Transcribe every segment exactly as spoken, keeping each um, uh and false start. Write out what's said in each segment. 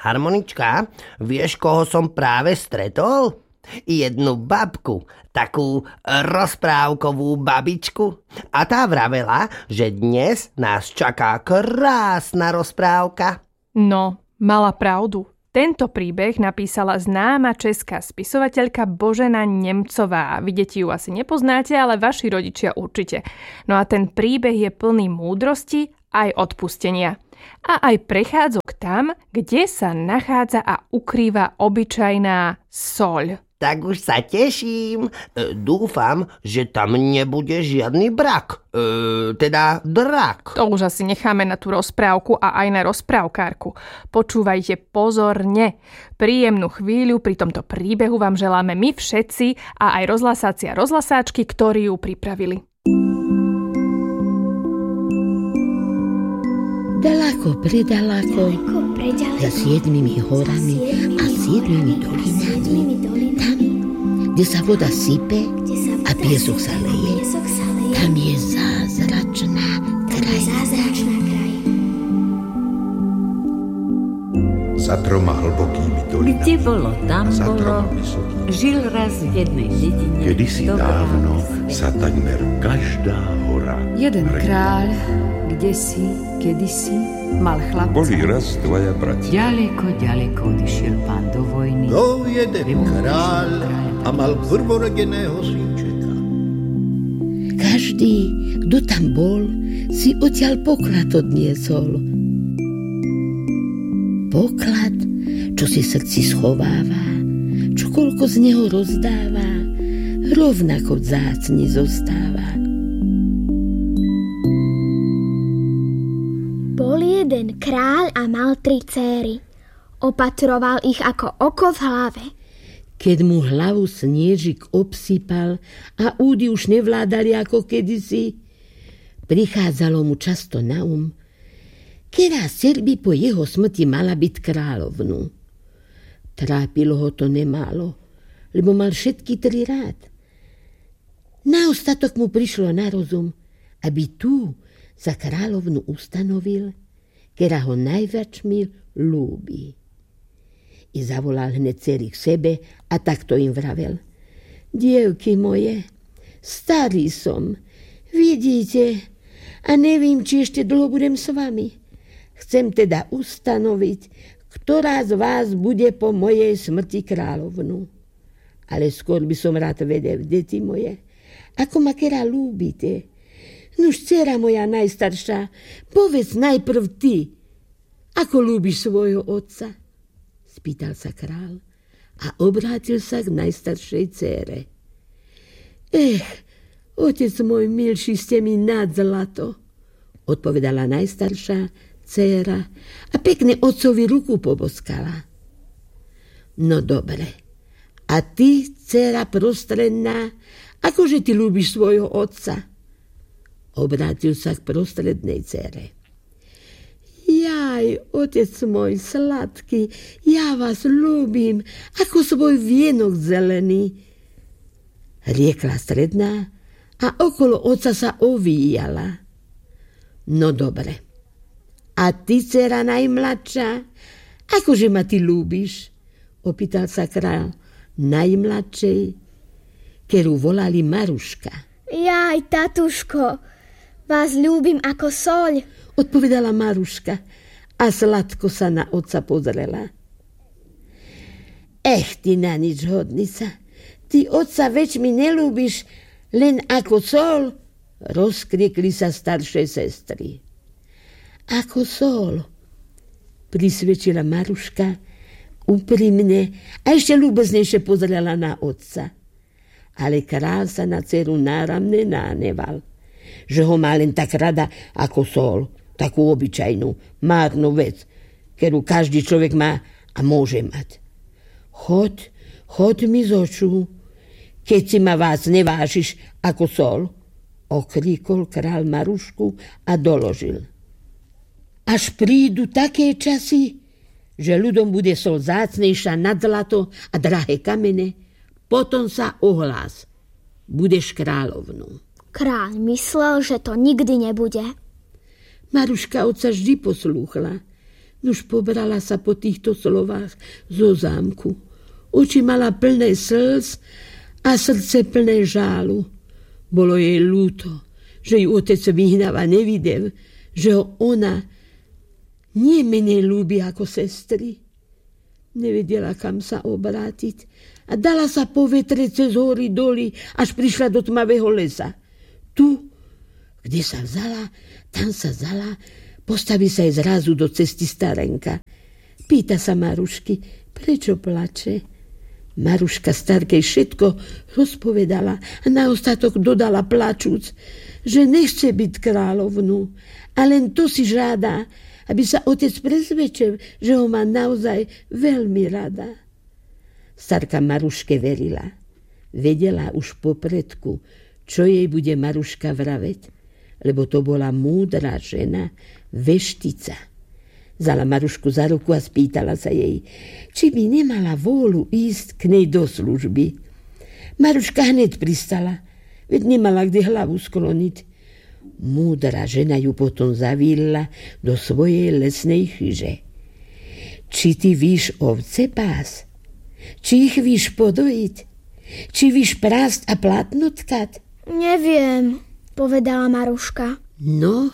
Harmonička, vieš, koho som práve stretol? Jednu babku, takú rozprávkovú babičku. A tá vravela, že dnes nás čaká krásna rozprávka. No, mala pravdu. Tento príbeh napísala známa česká spisovateľka Božena Nemcová. Vy deti ju asi nepoznáte, ale vaši rodičia určite. No a ten príbeh je plný múdrosti aj odpustenia. A aj prechádzok tam, kde sa nachádza a ukrýva obyčajná soľ. Tak už sa teším. E, dúfam, že tam nebude žiadny brak. E, teda drak. To už asi necháme na tú rozprávku a aj na rozprávkárku. Počúvajte pozorne. Príjemnú chvíľu pri tomto príbehu vám želáme my všetci a aj rozhlasáci a rozhlasáčky, ktorí ju pripravili. Daleko, predaleko, za siedmimi horami a siedmimi dolinami, tam, kde sa voda sype a piesok sa leje, tam je zázračná krajina. Za troma hlbokými dolinami, kde bolo, tam za bolo, troma vysokými, žil raz v jednej dedine. kedysi dávno sa takmer každá hora Jeden rekla. kráľ, kdesi, kedysi, mal chlapca. Boli raz dvaja bratia. Ďaleko, ďaleko odišiel pán do vojny. Bol jeden kráľ a mal prvorodeného synčeka. Každý, kto tam bol, si odtiaľ poklad odniesol. Poklad, čo si srdci schováva, čo koľko z neho rozdáva, rovnako vzácni zostáva. Bol jeden kráľ a mal tri céry. Opatroval ich ako oko v hlave. Keď mu hlavu sniežik obsypal a údy už nevládali ako kedysi, prichádzalo mu často na um, ktorá dcer by po jeho smrti mala byť kráľovnú. Trápilo ho to nemálo, lebo mal všetky tri rád. Na ostatok mu prišlo na rozum, aby tú za kráľovnu ustanovil, ktorá ho najviac mi ľúbi. I zavolal hneď dcery k sebe a takto im vravel. Dievky moje, starý som, vidíte, a nevím, či ešte dlho budem s vami. Chcem teda ustanoviť, ktorá z vás bude po mojej smrti kráľovnú. Ale skôr by som rád vedel, deti moje, ako ma kera ľúbite. Nuž, dcera moja najstaršia, povedz najprv ty, ako ľúbiš svojho otca? Spýtal sa král a obrátil sa k najstaršej dcére. Ech, otec môj milší, ste mi nad zlato, odpovedala najstaršia dcéra a pekne otcovi ruku poboskala. No dobre, a ty, dcéra prostredná, akože ty ľúbiš svojho otca? Obrátil sa k prostrednej dcére. Jaj, otec môj sladký, ja vás ľúbim, ako svoj vienok zelený, riekla stredná a okolo otca sa ovíjala. No dobre, a ty, dcera najmladšia, akože ma ty ľúbiš? Opýtal sa kráľ najmladšej, ktorú volali Maruška. Jaj, tatuško, vás ľúbim ako soľ, odpovedala Maruška a sladko sa na otca pozrela. Ech, ty na nič hodnica, ty otca več mi nelúbiš len ako soľ, rozkriekli sa staršie sestry. Ako sol, prisvedčila Maruška úprimne a ešte ľúbeznejšie pozrela na otca. Ale kráľ sa na dceru náramne náneval, že ho má len tak rada ako sol, takú obyčajnú, márnu vec, ktorú každý človek má a môže mať. Choď, choď mi z očú, keď si ma vás nevážiš ako sol, okríkol kráľ Marušku a doložil. Až prídu také časy, že ľuďom bude sol zácnejšia nad zlato a drahé kamene, potom sa ohlás. Budeš kráľovnú. Kráľ myslel, že to nikdy nebude. Maruška otca vždy poslúchla. Nuž pobrala sa po týchto slovách zo zámku. Oči mala plné slz a srdce plné žálu. Bolo jej ľúto, že ju otec vyhnáva, nevidel, že ho ona nie menej ľúbi ako sestry. Nevedela, kam sa obrátiť a dala sa po vetre cez hory doly, až prišla do tmavého lesa. Tu, kde sa vzala, tam sa vzala, postaví sa jej zrazu do cesty starenka. Pýta sa Marušky, prečo plače? Maruška starkej všetko rozpovedala a na ostatok dodala plačúc, že nechce byť kráľovnú a len to si žádá, aby sa otec presvedčil, že ho má naozaj veľmi rada. Starka Maruške verila. Vedela už popredku, čo jej bude Maruška vraveť, lebo to bola múdra žena, veštica. Vzala Marušku za ruku a spýtala sa jej, či by nemala vôľu ísť k nej do služby. Maruška hneď pristala, veď nemala kde hlavu skloniť. Múdra žena ju potom zavíľla do svojej lesnej chyže. Či ty víš ovce pás? Či ich víš podojiť? Či víš prásť a plátno tkať? Neviem, povedala Maruška. No,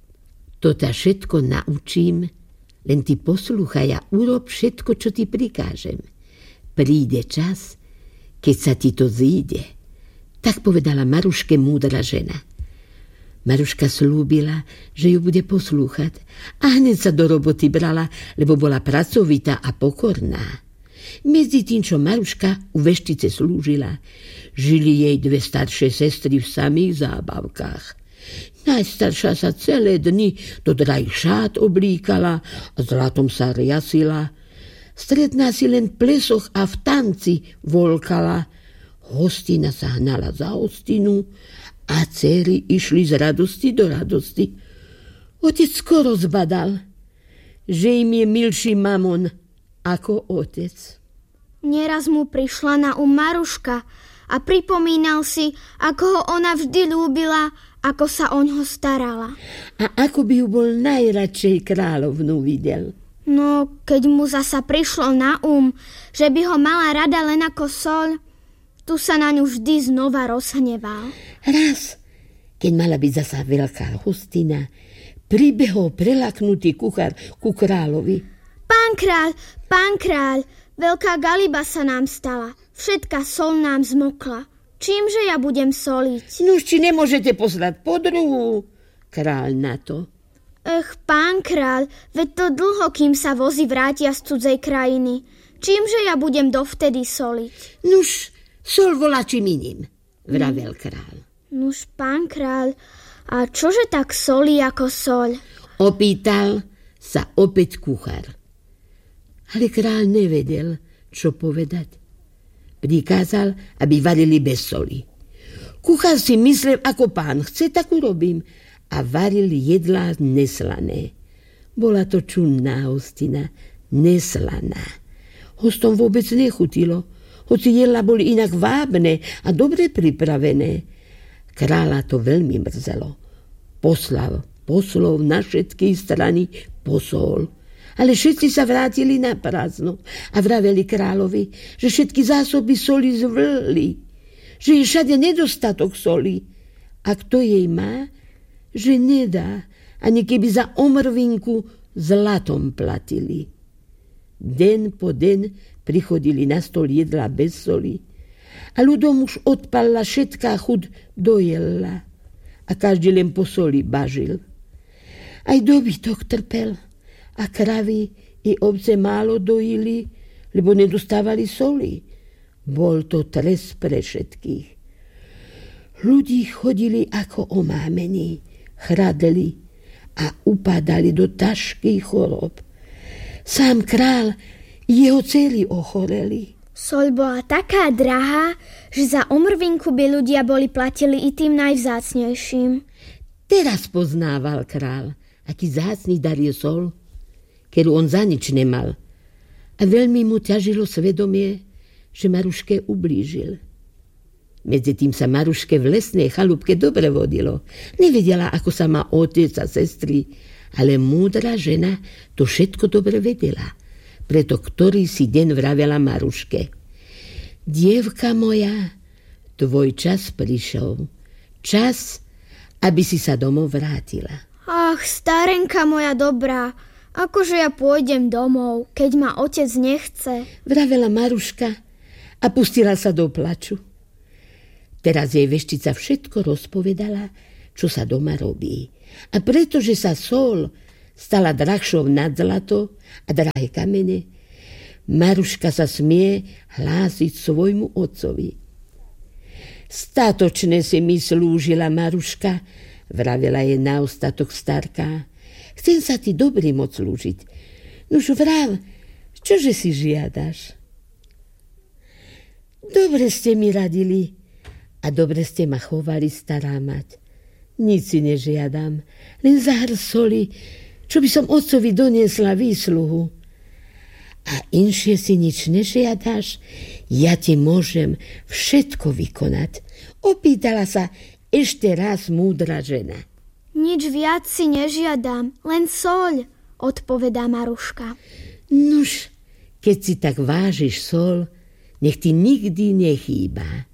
to ťa všetko naučím, len ty poslúchaj a urob všetko, čo ti prikážem. Príde čas, keď sa ti to zíde. Tak povedala Maruške múdra žena. Maruška slúbila, že ju bude poslúchať a hneď sa do roboty brala, lebo bola pracovitá a pokorná. Medzi tým, čo Maruška u veštice slúžila, žili jej dve staršie sestry v samých zábavkách. Najstaršia sa celé dni do drahých šát oblíkala a zlatom sa riasila. Stredná si len v plesoch a v tanci volkala. Hostina sa hnala za hostinu a dcery išli z radosti do radosti. Otec skoro zbadal, že im je milší mamon ako otec. Nieraz mu prišla na um Maruška a pripomínal si, ako ho ona vždy ľúbila, ako sa oňho starala. A ako by ju bol najradšej kráľovnú videl. No, keď mu zasa prišlo na um, že by ho mala rada len ako soľ, tu sa na ňu vždy znova rozhneval. Raz, keď mala byť zasa veľká hostina, pribehol prelaknutý kuchár ku kráľovi. Pán kráľ, pán kráľ, veľká galiba sa nám stala. Všetka soľ nám zmokla. Čímže ja budem soliť? Nuž, či nemôžete poslať podruhu? Kráľ na to. Ech, pán kráľ, veď to dlho, kým sa vozy vrátia z cudzej krajiny. Čímže ja budem dovtedy soliť? Nuž, sol volačím iným, vravel kráľ. Nuž, pán kráľ, a čože tak solí ako soľ? Opýtal sa opäť kuchár. Ale kráľ nevedel, čo povedať. Prikázal, aby varili bez soli. Kuchár si myslel, ako pán chce, tak urobím. A varil jedlá neslané. Bola to čudná hostina, neslaná. Hostom vôbec nechutilo, hoci jedlá boli inak vábne a dobre pripravené. Kráľa to veľmi mrzelo. Poslal poslov na všetky strany posol. Ale všetci sa vrátili na prázdno a vraveli kráľovi, že všetky zásoby soli zvlli, že je všade nedostatok soli. A kto jej má, že nedá, ani keby za omrvinku zlatom platili. Den po den prichodili na stôl jedla bez soli a ľudom už odpalila všetká chuť do jedla a každý len po soli bažil. Aj dobytok trpel a kravy i ovce málo dojili, lebo nedostávali soli. Bol to trest pre všetkých. Ľudí chodili ako omámení, chradli a upadali do ťažkých chorób. Sám král i jeho dcery ochoreli. Soľ bola taká drahá, že za omrvinku by ľudia boli platili i tým najvzácnejším. Teraz poznával král, aký zácný dar je sol, ktorú on za nič nemal. A veľmi mu ťažilo svedomie, že Maruške ublížil. Medzi tým sa Maruške v lesnej chalúbke dobre vodilo. Nevedela, ako sa má otec a sestry, Ale múdra žena to všetko dobre vedela. Preto ktorý si deň vravela Maruške: dievka moja, tvoj čas prišiel. Čas, aby si sa domov vrátila. Ach, starenka moja dobrá, akože ja pôjdem domov, keď ma otec nechce. Vravela Maruška a pustila sa do plaču. Teraz jej veštica všetko rozpovedala, čo sa doma robí. A pretože sa sol stala drahšou nad zlato a drahé kamene, Maruška sa smie hlásiť svojmu otcovi. Statočne si mi slúžila, Maruška, vravela jej na ostatok starka. Chcem sa ti dobrý moc slúžiť. Nuž vrav, čože si žiadaš? Dobre ste mi radili a dobre ste ma chovali, stará mať. Nic si nežiadam, len zahr soli, čo by som otcovi doniesla výsluhu. A inšie si nič nežiadaš, ja ti môžem všetko vykonať. Opýtala sa ešte raz múdra žena. Nič viac si nežiadam, len soľ, odpovedá Maruška. Nuž, keď si tak vážiš sol, nech ti nikdy nechýba.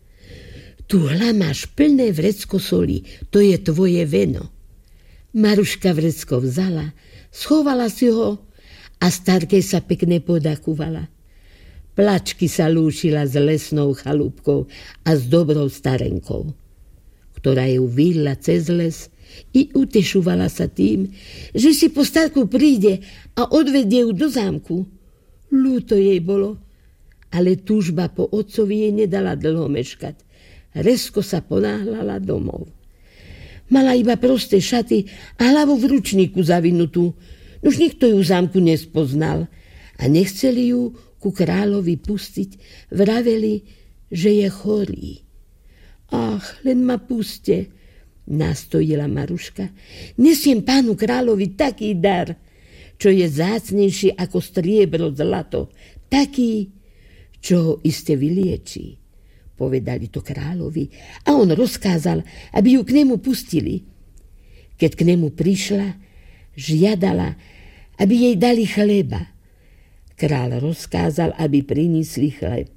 Tuhla máš plné vrecko soli, to je tvoje veno. Maruška vrecko vzala, schovala si ho a starke sa pekne podakúvala. Plačky sa lúčila s lesnou chalúbkou a s dobrou starenkou, ktorá ju vidla cez les i utešovala sa tým, že si po starku príde a odvedie ju do zámku. Ľúto jej bolo, ale túžba po otcovi jej nedala dlho meškať. Rezko sa ponáhľala domov. Mala iba prosté šaty a hlavu v ručníku zavinutú. Už nikto ju v zámku nespoznal a nechceli ju ku kráľovi pustiť. Vraveli, že je chorý. Ach, len ma puste, nastojila Maruška. Nesiem pánu kráľovi taký dar, čo je zácnejší ako striebro zlato. Taký, čo ho iste vyliečí. Povedali to kráľovi a on rozkázal, aby ju k nemu pustili. Keď k nemu prišla, žiadala, aby jej dali chleba. Kráľ rozkázal, aby priniesli chleb.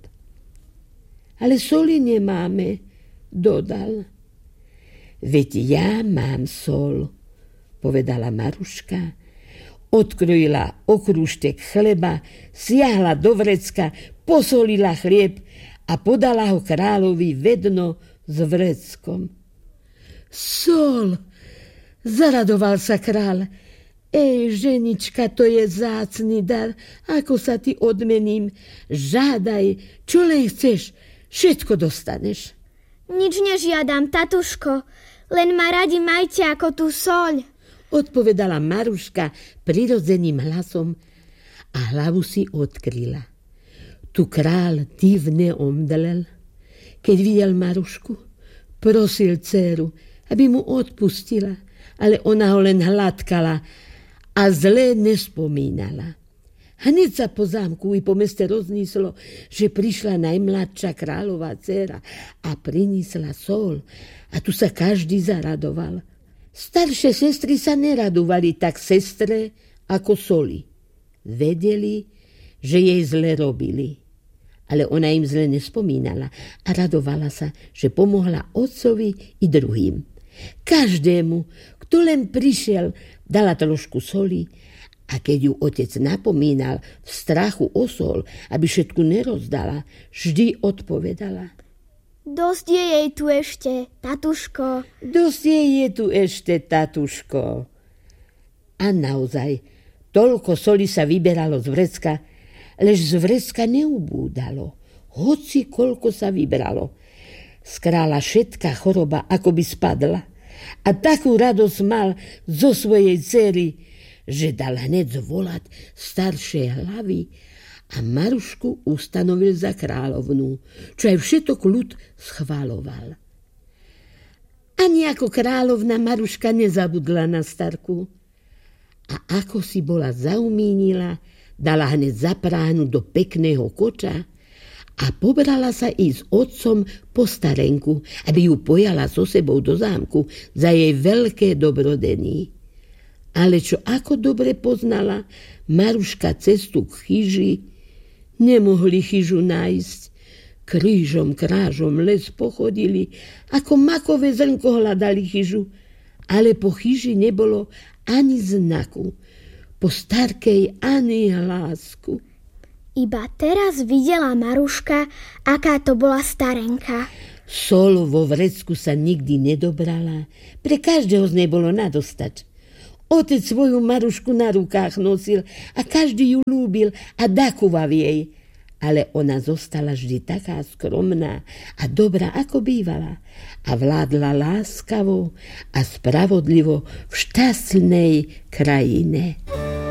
Ale soli nemáme, dodal. Veď ja mám sol, povedala Maruška. Odkrojila okrúštek chleba, siahla do vrecka, posolila chlieb a podala ho kráľovi vedno s vreckom. Sol, zaradoval sa kráľ. Ej, ženička, to je zácny dar, ako sa ti odmením. Žádaj, čo len chceš, všetko dostaneš. Nič nežiadam, tatuško, len ma radi majte ako tú soľ, odpovedala Maruška prirodzeným hlasom a hlavu si odkryla. Tu kráľ divne omdlel, keď videl Marušku. Prosil dceru, aby mu odpustila, ale ona ho len hladkala a zle nespomínala. Hneď sa po zámku i po meste rozníslo, že prišla najmladšia kráľová dcera a priniesla sol a tu sa každý zaradoval. Staršie sestry sa neradovali tak sestre ako soli. Vedeli, že jej zle robili. Ale ona im zle nespomínala a radovala sa, že pomohla otcovi i druhým. Každému, kto len prišiel, dala trošku soli a keď ju otec napomínal v strachu o sol, aby všetku nerozdala, vždy odpovedala. Dosť je jej tu ešte, tatuško. Dosť jej je tu ešte, tatuško. A naozaj, toľko soli sa vyberalo z vrecka, lež z vrecka neubúdalo, hoci koľko sa vybralo. Z kráľa všetká choroba akoby spadla a takú radosť mal zo svojej dcery, že dal hneď zvolať staršie hlavy a Marušku ustanovil za kráľovnú, čo aj všetok ľud schváľoval. Ani ako kráľovna Maruška nezabudla na starku a ako si bola zaumínila, dala hneď zapráhnuť do pekného koča a pobrala sa i s otcom po starenku, aby ju pojala so sebou do zámku za jej veľké dobrodení. Ale čo ako dobre poznala Maruška cestu k chyži, nemohli chyžu nájsť. Krížom, krážom les pochodili, ako makové zrnko hľadali chyžu, ale po chyži nebolo ani znaku, po starkej ani hlásku. Iba teraz videla Maruška, aká to bola starenka. Sol vo vrecku sa nikdy nedobrala, pre každého z nej bolo nadostač. Otec svoju Marušku na rukách nosil a každý ju ľúbil a dakúval jej. Ale ona zostala vždy taká skromná a dobrá, ako bývala. A vládla láskavo a spravodlivo v šťastnej krajine.